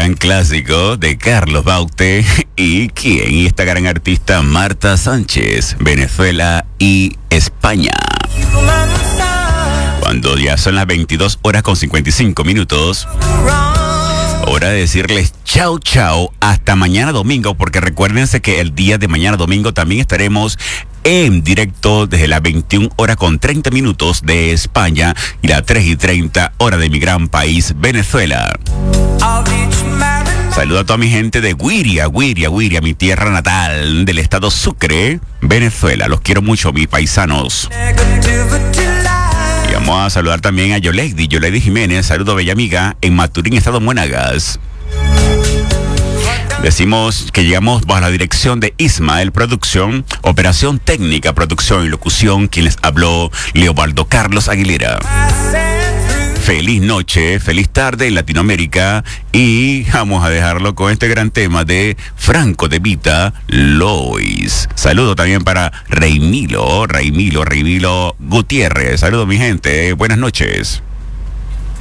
gran clásico de Carlos Baute y quién, y esta gran artista Marta Sánchez, Venezuela y España. Cuando ya son las 22 horas con 55 minutos, hora de decirles chao, chao, hasta mañana domingo, porque recuérdense que el día de mañana domingo también estaremos en directo desde las 21 horas con 30 minutos de España y las 3:30 hora de mi gran país, Venezuela. Saludo a toda mi gente de Guiria, mi tierra natal, del estado Sucre, Venezuela. Los quiero mucho, mis paisanos. Y vamos a saludar también a Yoleidi Jiménez, saludo bella amiga, en Maturín, estado Monagas. Decimos que llegamos bajo la dirección de Ismael Producción, operación técnica, producción y locución, quien les habló, Leobaldo Carlos Aguilera. Feliz noche, feliz tarde en Latinoamérica y vamos a dejarlo con este gran tema de Franco De Vita, Lois. Saludo también para Reimilo Gutiérrez. Saludo mi gente, buenas noches.